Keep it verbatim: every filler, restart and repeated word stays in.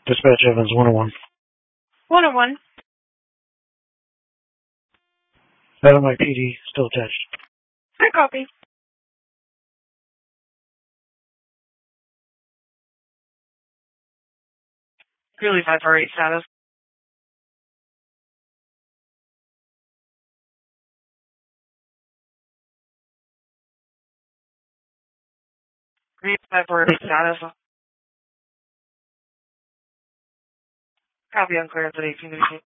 Dispatch Evans, one oh one. one oh one. Adam Mike P D, still attached. I copy. Really five four eight status. Really five four eight status. Copy on clearance at eighteen to